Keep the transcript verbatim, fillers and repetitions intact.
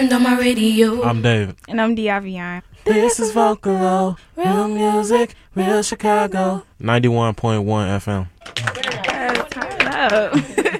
tuned on my radio. I'm David. And I'm Diavion. This is Vocalo, real music, real Chicago. ninety-one point one F M. Yes, turn it up.